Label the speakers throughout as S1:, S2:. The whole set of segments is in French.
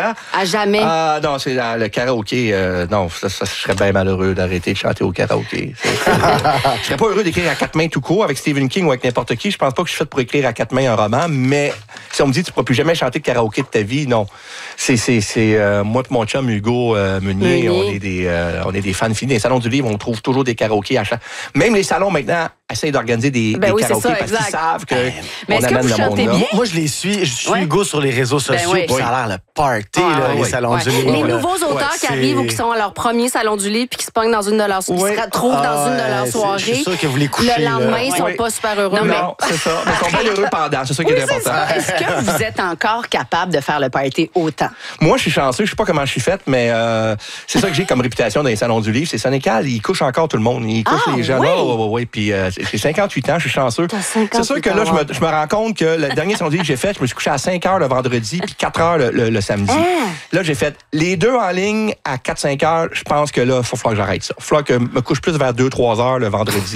S1: ans.
S2: À jamais.
S1: Non, c'est le karaoké. Non, ça, je serais bien malheureux d'arrêter de chanter au karaoké. Je serais pas heureux d'écrire à quatre mains tout court avec Stephen King ou avec n'importe qui. Je pense pas que je suis fait pour écrire à quatre mains un roman, mais si on me dit tu pourras plus jamais chanter de karaoké de ta vie, non. C'est moi et mon chum Hugo Meunier, on est des fans finis. Dans les salons du livre, on trouve toujours des karaokés à chaque... Même les salons maintenant essayent d'organiser des karaokés parce qu'ils savent qu'on amène le monde là.
S3: Moi, je suis Hugo sur les réseaux sociaux, puis ça a l'air le party, les salons du livre.
S2: Les nouveaux auteurs qui arrivent ou qui sont à leur premier salon du livre puis qui se pognent dans une de leurs soirées, qui se retrouvent dans une de leurs soirées.
S3: Je suis sûr que vous les couchez.
S2: Le lendemain, ils sont pas super heureux.
S1: Non, c'est ça. Mais ils sont bien heureux pendant. C'est ça qui est important.
S4: Est-ce que vous êtes encore capable de faire le party autant?
S1: Moi, je suis chanceux. Je sais pas comment je suis faite, mais c'est ça que j'ai comme réputation dans les salons du livre. C'est Sénécal, ils couchent encore tout le monde. Ils couchent les jeunes. Oui. Puis j'ai 58 ans, je suis chanceux. C'est sûr que là, je me rends compte que le dernier salon du livre que j'ai fait, je me suis couché à 5 heures le vendredi puis 4 heures le samedi. Là, j'ai fait les deux en ligne à 4-5 heures. Je pense que là, il faut falloir que j'arrête ça. Il faut falloir que je me couche plus vers 2-3 heures le vendredi.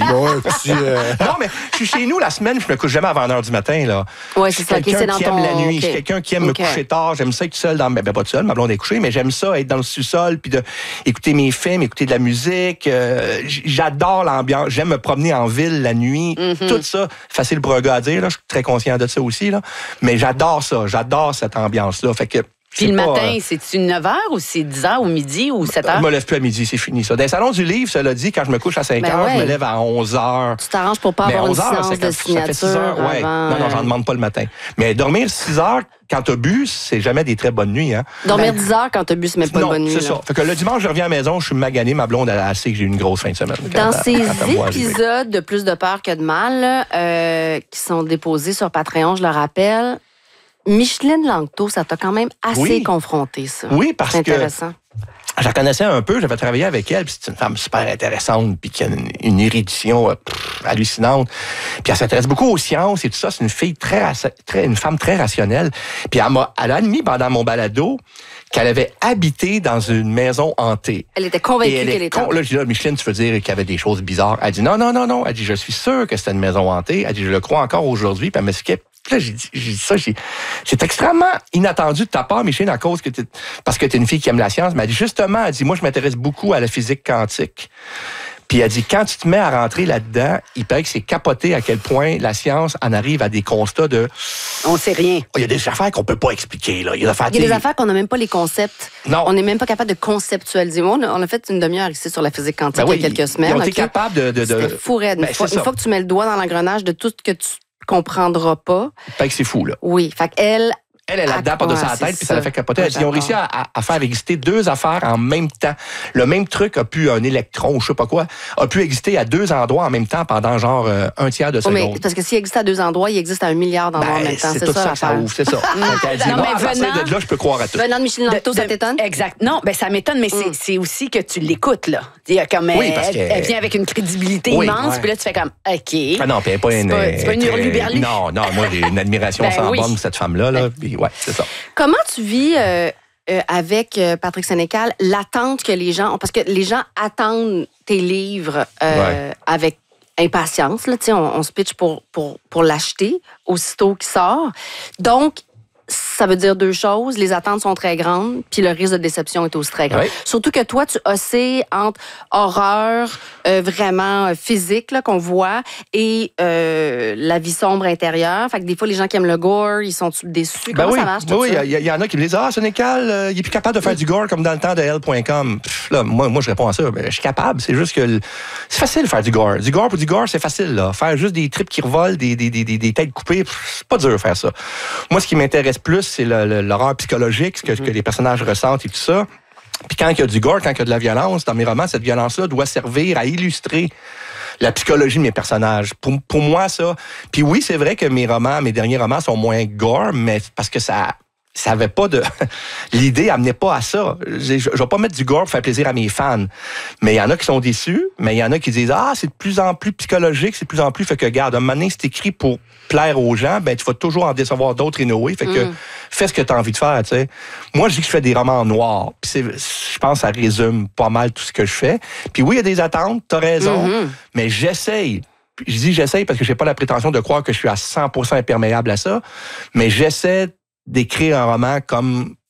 S1: Non, mais je suis chez nous la semaine, je me couche jamais avant 1h du matin. Là.
S2: Oui, c'est ça.
S1: Quelqu'un qui aime la nuit. Je suis quelqu'un qui aime me coucher tard. J'aime ça être seul dans... Ben, pas tout seul, ma blonde est couchée, mais j'aime ça être dans le sous-sol puis écouter mes films, écouter de la musique. J'adore l'ambiance. J'aime me promener en ville la nuit. Tout ça, facile pour un gars à dire. Là. Je suis très conscient de ça aussi. Là. Mais j'adore ça. J'adore cette ambiance-là. Fait que
S4: puis le matin, c'est-tu 9h ou c'est 10h ou midi ou 7h?
S1: Je me lève plus à midi, c'est fini ça. Dans les salons du livre, cela dit, quand je me couche à 5h, je me lève à 11h.
S2: Tu t'arranges pour pas avoir une séance de signature.
S1: Ça fait 6 heures, Non, j'en demande pas le matin. Mais dormir 6 heures quand t'as bu, c'est jamais des très bonnes nuits. Hein?
S2: Dormir 10 heures quand t'as bu, c'est même pas une bonne nuit.
S1: C'est ça. Fait que le dimanche, je reviens à la maison, je suis magané, ma blonde, elle sait que j'ai eu une grosse fin de semaine.
S2: Dans ces épisodes de Plus de peur que de mal, qui sont déposés sur Patreon, je le rappelle, Micheline Langto, ça t'a quand même assez confronté, ça.
S1: Oui, parce que...
S2: intéressant.
S1: Je la connaissais un peu, j'avais travaillé avec elle, puis c'est une femme super intéressante, puis qui a une érudition hallucinante. Puis elle s'intéresse beaucoup aux sciences et tout ça. C'est une fille une femme très rationnelle. Puis elle a admis pendant mon balado qu'elle avait habité dans une maison hantée.
S2: Elle était convaincue qu'elle était hantée.
S1: Là, je dis, là, Micheline, tu veux dire qu'il y avait des choses bizarres? Elle dit, non. Elle dit, je suis sûre que c'était une maison hantée. Elle dit, je le crois encore aujourd'hui. Puis elle m'expliquait. Là, j'ai dit ça, c'est extrêmement inattendu de ta part, Micheline, à cause que parce que t'es une fille qui aime la science. Mais elle dit, justement, moi, je m'intéresse beaucoup à la physique quantique. Puis elle dit, quand tu te mets à rentrer là-dedans, il paraît que c'est capoté à quel point la science en arrive à des constats de...
S4: On sait rien.
S1: Il y a des affaires qu'on peut pas expliquer, là. Il y a
S2: des affaires qu'on n'a même pas les concepts.
S1: Non.
S2: On n'est même pas capable de conceptualiser. Moi, on a fait une demi-heure ici sur la physique quantique il y a quelques semaines.
S1: Ils ont été capables de...
S2: C'était fou raide. Une fois que tu mets le doigt dans l'engrenage de tout ce que tu comprendras pas.
S1: Fait que c'est fou, là.
S2: Oui. Fait qu'elle...
S1: Elle est là-dedans, pas de sa tête, puis ça l'a fait capoter. Elle dit, ils ont réussi à faire exister deux affaires en même temps. Le même truc un électron, je sais pas quoi, a pu exister à deux endroits en même temps pendant genre un tiers de seconde.
S2: Mais parce que s'il existe à deux endroits, il existe à 1 milliard d'endroits en même temps.
S1: C'est tout ça que ça ouvre, c'est ça. Elle dit, à partir de là, je peux croire à tout.
S2: Venant de Micheline Langto, ça t'étonne?
S4: Exact. Non, ça m'étonne, mais c'est aussi que tu l'écoutes, là. Comme elle vient avec une crédibilité immense, puis là, tu fais comme, OK.
S1: Ah non, puis elle n'est pas une...
S4: C'est pas une hurluberlue.
S1: Non, moi, j'ai une admiration sans borne de cette femme-là, là. Ouais, c'est ça.
S2: Comment tu vis avec Patrick Sénécal l'attente que les gens ont? Parce que les gens attendent tes livres avec impatience. Là, on se pitch pour l'acheter aussitôt qu'il sort. Donc, ça veut dire deux choses. Les attentes sont très grandes, puis le risque de déception est aussi très grand. Oui. Surtout que toi, tu oscilles entre horreur vraiment physique là, qu'on voit et la vie sombre intérieure. Fait que des fois, les gens qui aiment le gore, ils sont déçus. Comment ça marche?
S1: Oui, il y en a qui me disent « Ah, Sénécal, il est plus capable de faire du gore comme dans le temps de Elle.com. » Là, moi, je réponds à ça. Je suis capable. C'est juste que c'est facile de faire du gore. Du gore pour du gore, c'est facile. Là. Faire juste des tripes qui revolent, des têtes coupées, c'est pas dur de faire ça. Moi, ce qui m'intéresse plus, c'est l'horreur psychologique, ce que les personnages ressentent et tout ça. Puis quand il y a du gore, quand il y a de la violence, dans mes romans, cette violence-là doit servir à illustrer la psychologie de mes personnages. Pour moi, ça... Puis oui, c'est vrai que mes derniers romans sont moins gore, mais parce que ça avait pas de... L'idée amenait pas à ça. Je vais pas mettre du gore pour faire plaisir à mes fans. Mais il y en a qui sont déçus, mais il y en a qui disent « Ah, c'est de plus en plus psychologique, c'est de plus en plus... » Fait que, regarde, un moment donné, c'est écrit pour plaire aux gens, ben tu vas toujours en décevoir d'autres anyway. Fait que fais ce que tu as envie de faire, tu sais. Moi, je dis que je fais des romans noirs. Puis je pense que ça résume pas mal tout ce que je fais. Puis oui, il y a des attentes, t'as raison, mais j'essaye. Je dis j'essaye parce que j'ai pas la prétention de croire que je suis à 100% imperméable à ça, mais j'essaie d'écrire un roman comme